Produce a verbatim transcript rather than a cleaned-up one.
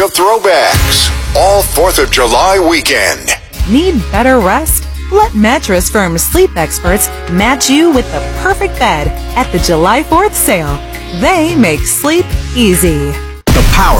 The throwbacks, all fourth of July weekend. Need better rest? Let Mattress Firm sleep experts match you with the perfect bed at the July fourth sale. They make sleep easy. The power